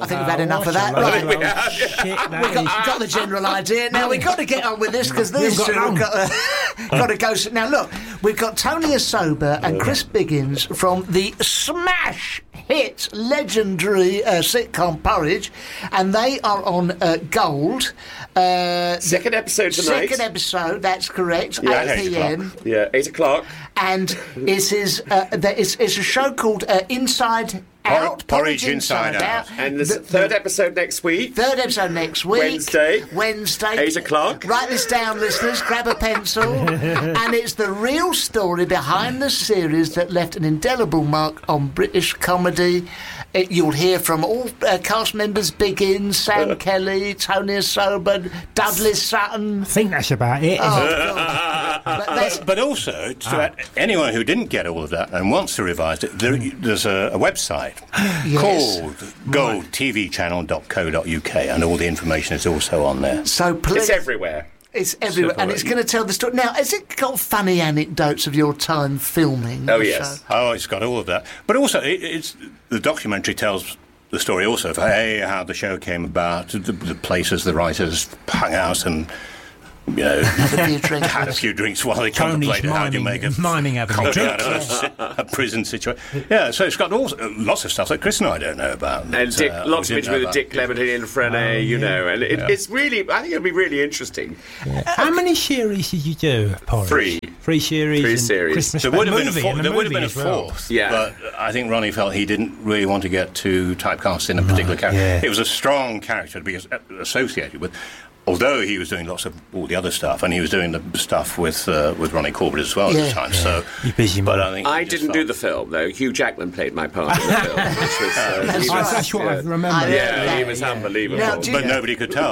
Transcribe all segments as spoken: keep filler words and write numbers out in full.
think we've had enough of that. Right. We have, Shit, we've got, got the general idea. Now, we've got to get on with this because these got two have long. got, uh, got to go. Now, look, we've got Tony Asoba and Chris Biggins from the smash hit, legendary uh, sitcom Porridge, and they are on uh, Gold. Uh, Second episode tonight. Second episode, that's correct, Yeah, eight p.m. Yeah, eight o'clock. And it is, uh, there is, it's a show called uh, Inside Out. Porridge Inside Out. And there's The- a third episode next week. Third episode next week. Wednesday. Wednesday. Eight o'clock. Write this down, listeners. Grab a pencil. And it's the real story behind the series that left an indelible mark on British comedy. It, you'll hear from all uh, cast members: Biggins, Sam Kelly, Tony Asoba, Dudley Sutton. I think that's about it. Oh, God. But that's- But, but also, to anyone who didn't get all of that and wants to revise it, there, there's a, a website Yes. called gold t v channel dot co dot u k, and all the information is also on there. so please. It's everywhere. It's everywhere, and it's going to tell the story. Now, has it got funny anecdotes of your time filming? Oh, the yes. show? Oh, it's got all of that. But also, it, it's the documentary tells the story also of hey, how the show came about, the, the places the writers hung out and, you know, Have a few drinks. had a few drinks while they Tony's contemplated how you miming- make a miming having a comedy drink. out of a, si- a prison situation. Yeah, so it's got all, lots of stuff that Chris and I don't know about. And that, Dick, uh, lots we of didn't know interviews with about. Dick Clementine and Frenet, you know, and it, Yeah. it's really, I think it'll be really interesting. How many series did you do, Porridge? Three. Three series. Three and series. Christmas There would have been a, movie four, and there would have movie been a as well. fourth, Yeah. but I think Ronnie felt he didn't really want to get too typecast in a particular character. yeah. It was a strong character to be as- associated with, although he was doing lots of all the other stuff, and he was doing the stuff with uh, with Ronnie Corbett as well at Yeah. the time. So, You're busy, but man. I think he I just didn't felt- do the film, though. Hugh Jackman played my part in the film, which was... Uh, That's he Oh, was that's what I yeah. remember. I- Yeah, he Yeah, was yeah. unbelievable. Now, do you- But nobody could tell.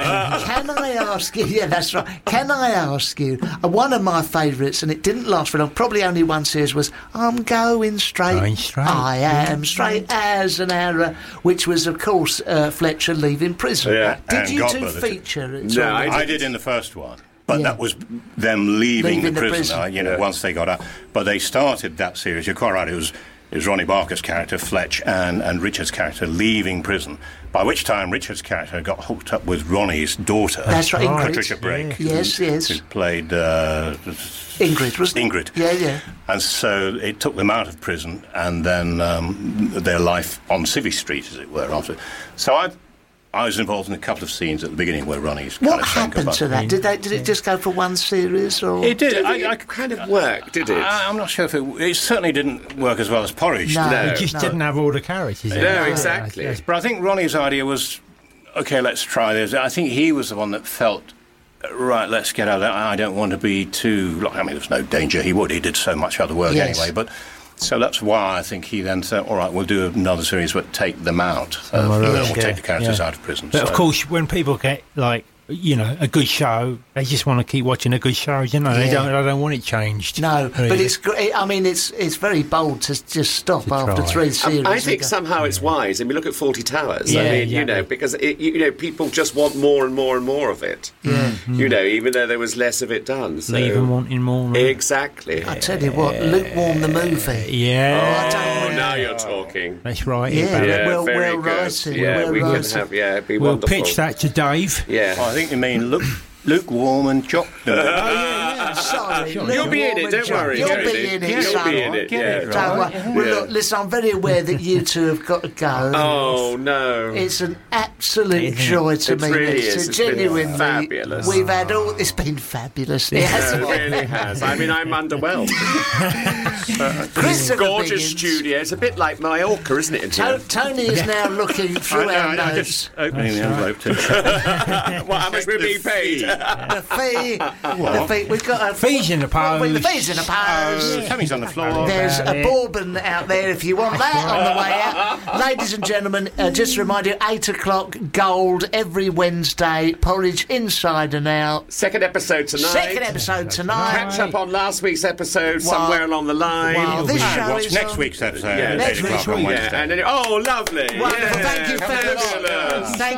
Can I ask you? Yeah, that's right. Can I ask you? Uh, one of my favourites, and it didn't last for long. Probably only one series was "I'm going straight." Going straight. I am straight as an arrow, which was, of course, uh, Fletcher leaving prison. Yeah. Did And you Godmother, two too. feature it? No, I I did in the first one, but Yeah. that was them leaving, Leaving the the prison. prison. uh, you know, Yeah. once they got out. But they started that series. You're quite right. It was it was Ronnie Barker's character Fletch and and Richard's character leaving prison. By which time Richard's character got hooked up with Ronnie's daughter. That's right, Ingrid. Patricia Brake. Yes, yes. Who played uh, Ingrid, wasn't it? Ingrid. Yeah, yeah. And so it took them out of prison, and then um, their life on Civvy Street, as it were, after. So I, I was involved in a couple of scenes at the beginning where Ronnie's kind What of saying happened goodbye. to that? Did they? Did it just go for one series, or It did. Did I, it I, kind of work, did it? I, I'm not sure if it. It certainly didn't work as well as Porridge. No. did. You No. just No. didn't have all the characters. in No, it. exactly. Yes. But I think Ronnie's idea was, okay, let's try this. I think he was the one that felt, right, let's get out of that. I don't want to be too. I mean, there's no danger. He would. He did so much other work Yes. anyway. But so that's why I think he then said, all right, we'll do another series, but take them out. Uh, Oh, we'll right, take yeah, the characters yeah. out of prison. But of So- course, when people get like you know a good show, they just want to keep watching a good show. You know, they Yeah. don't. They don't want it changed. no? really. But it's. gr- I mean, it's it's very bold to just stop To after try. three series. I and think go- somehow it's wise. I mean, look at Fawlty Towers. I Yeah, mean, you exactly. know, because it, you know, people just want more and more and more of it. Yeah. You know, even though there was less of it done. So. leave them wanting more. Exactly. I tell you what, lukewarm the movie. Yeah, Oh, now you're talking. that's right. Yeah. Barry. Yeah, well- very well good. writing, Yeah, well we could writing. have. Yeah, it'd be We'll wonderful. pitch that to Dave. Yeah. Oh, I think you mean look, lukewarm and chopped. Oh, yeah, yeah, sorry. You'll be in it, lukewarm don't and John. worry, You'll Jodie. be in it, You'll son. be in it, Get yeah. it Don't right. worry. Well, Yeah. look, listen, I'm very aware that you two have got to go. Oh no. It's an absolute joy to It me. really It's is. a It's been genuinely fabulous. We've had all. It's been fabulous. It Yeah, hasn't it really has. I mean, I'm underwhelmed. Christopher Gorgeous Biggins. studio. It's a bit like Mallorca, isn't it? In To- here? Tony is now looking I, through know, our I, I notes. just opening the envelope too. Well, how much we're being paid? The fee, the fee. We've got a Fees in the well, post. the fees in the post. Tommy's on the floor. There's about a it. bourbon out there if you want that on the way out. Ladies and gentlemen, uh, just to remind you, eight o'clock, Gold, every Wednesday, Porridge inside and out. Second episode tonight. Second episode tonight. Catch up on last week's episode somewhere along the line. Well, this And show watch is next on- week's episode Yeah, at next eight o'clock week. on Yeah, Wednesday. and then, oh, lovely. Wonderful. Yeah, Thank you, fellas. fabulous. Thank